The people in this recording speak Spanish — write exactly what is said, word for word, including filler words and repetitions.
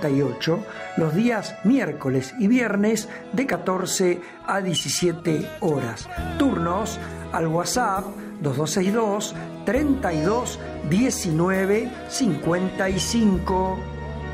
cincuenta y ocho, los días miércoles y viernes de catorce a diecisiete horas. Turnos al WhatsApp dos dos seis dos, treinta y dos, diecinueve, cincuenta y cinco.